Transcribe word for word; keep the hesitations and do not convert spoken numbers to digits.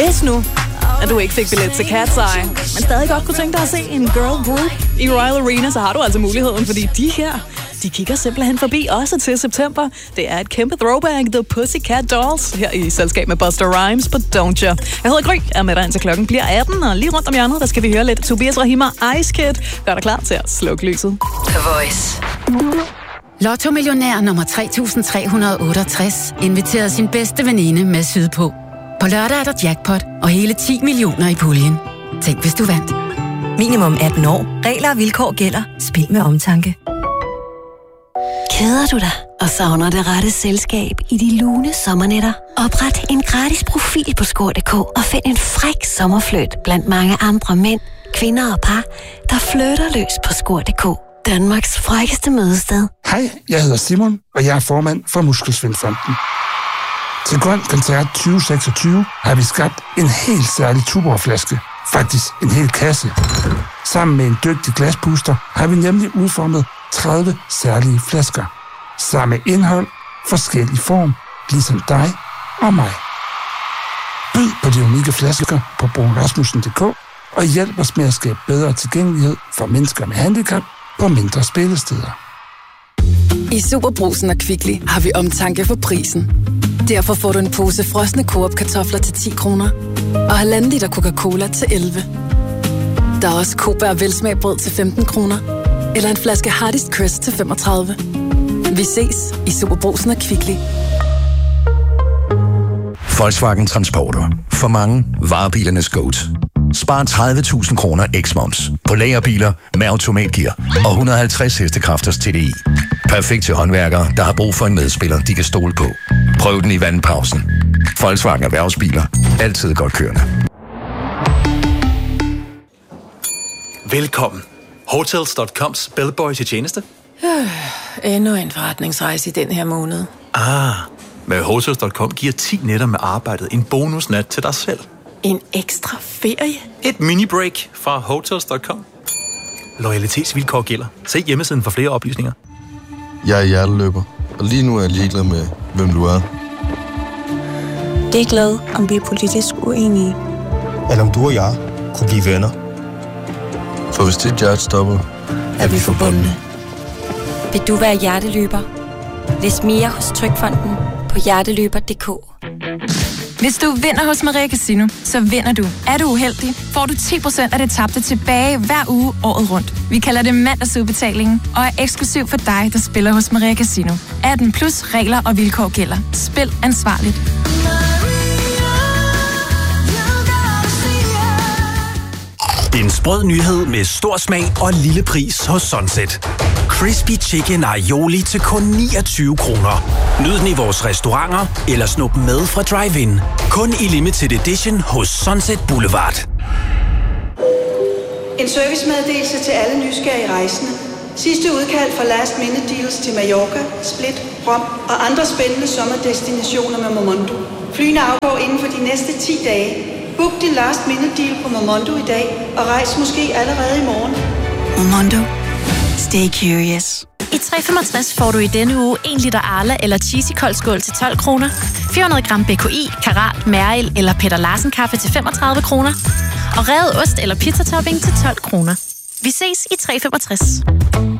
Hvis nu, at du ikke fik billet til Cat's Eye, men stadig godt kunne tænke dig at se en girl group i Royal Arena, så har du altså muligheden, fordi de her, de kigger simpelthen forbi også til september. Det er et kæmpe throwback, The Pussycat Dolls, her i selskab med Busta Rhymes på Don't Ya. Jeg hedder Gry, er med dig indtil klokken bliver atten, og lige rundt om hjørnet, der skal vi høre lidt Tobias Rahim og Ice Kid. Gør dig klar til at slukke lyset. The Voice. Lotto-millionær nummer tre tusind tre hundrede og otteogtres inviterede sin bedste veninde med sydpå. På lørdag er der jackpot og hele ti millioner i puljen. Tænk, hvis du vandt. Minimum atten år. Regler og vilkår gælder. Spil med omtanke. Keder du dig og savner det rette selskab i de lune sommernætter? Opret en gratis profil på score punktum d k og find en fræk sommerfløjt blandt mange andre mænd, kvinder og par, der flytter løs på score punktum d k. Danmarks frækkeste mødested. Hej, jeg hedder Simon, og jeg er formand for Muskelsvindfonden. Til Grøn Koncert tyve seksogtyve har vi skabt en helt særlig Tuborg-flaske. Faktisk en hel kasse. Sammen med en dygtig glaspuster har vi nemlig udformet tredive særlige flasker. Samme indhold, forskellig form, ligesom dig og mig. Byd på de unikke flasker på bruun rasmussen punktum d k og hjælp os med at skabe bedre tilgængelighed for mennesker med handicap på mindre spillesteder. I Superbrugsen og Kvickly har vi omtanke for prisen. Derfor får du en pose frosne Coop-kartofler til ti kroner og halvanden liter Coca-Cola til elleve. Der er også Coop velsmag brød til femten kroner eller en flaske Hardest Crest til femogtredive. Vi ses i Superbrugsen og Kvickly. Volkswagen Transporter. For mange varebilernes GOAT. Spar tredive tusind kroner eks-moms på lagerbiler med automatgear og et hundrede og halvtreds hestekræfters T D I. Perfekt til håndværkere, der har brug for en medspiller, de kan stole på. Prøv den i vandpausen. Volkswagen Erhvervsbiler. Altid godt kørende. Velkommen. Hotels punktum coms bellboy til tjeneste. Øh, endnu en forretningsrejse i den her måned. Ah, med Hotels punktum com giver ti nætter med arbejdet en bonusnat til dig selv. En ekstra ferie? Et mini-break fra Hotels punktum com. Loyalitetsvilkår gælder. Se hjemmesiden for flere oplysninger. Jeg er hjerteløber, og lige nu er jeg ligeglad med, hvem du er. Det er glad, om vi er politisk uenige. Eller om du og jeg kunne blive venner. For hvis dit hjerte stopper, er vi forbundne. Vil du være hjerteløber? Læs mere hos Trygfonden på hjerteløber punktum d k. Hvis du vinder hos Maria Casino, så vinder du. Er du uheldig, får du ti procent af det tabte tilbage hver uge året rundt. Vi kalder det mandagsudbetalingen og er eksklusiv for dig, der spiller hos Maria Casino. atten plus regler og vilkår gælder. Spil ansvarligt. En sprød nyhed med stor smag og lille pris hos Sunset. Crispy Chicken Aioli til kun niogtyve kroner. Nyd den i vores restauranter eller snup med fra drive-in. Kun i limited edition hos Sunset Boulevard. En servicemeddelelse til alle nysgerrige rejsende. Sidste udkald for last minute deals til Mallorca, Split, Rom og andre spændende sommerdestinationer med Momondo. Flyene afgår inden for de næste ti dage. Book din last minute deal på Momondo i dag og rejs måske allerede i morgen. Momondo. Stay curious. I tre femogtres får du i denne uge en liter Arla eller Cheesy koldskål til tolv kroner, fire hundrede gram B K I, Karat, Mæril eller Peter Larsen kaffe til femogtredive kroner, og revet ost eller pizzatopping til tolv kroner. Vi ses i tre femogtres.